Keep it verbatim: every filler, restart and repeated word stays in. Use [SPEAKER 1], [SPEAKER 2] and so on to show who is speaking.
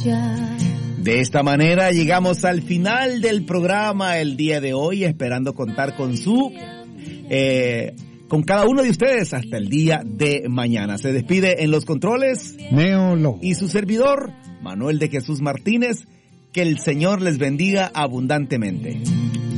[SPEAKER 1] De esta manera llegamos al final del programa el día de hoy, esperando contar con su, eh, con cada uno de ustedes hasta el día de mañana. Se despide en los controles
[SPEAKER 2] Neolo
[SPEAKER 1] y su servidor Manuel de Jesús Martínez. Que el Señor les bendiga abundantemente.